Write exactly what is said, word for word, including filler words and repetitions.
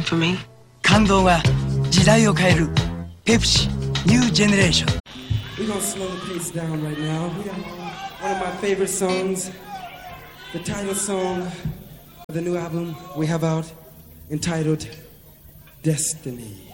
looking for me? 感動が時代を変えるペプシニュージェネレーション We're gonna slow the pace down right now. We got one of my favorite songs, the title song of the new album we have out, entitled Destiny.